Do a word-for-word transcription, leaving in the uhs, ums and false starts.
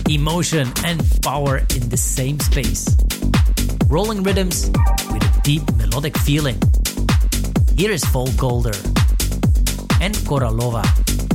emotion and power in the same space. Rolling rhythms with a deep melodic feeling. Here is Volk Golder and Koralova.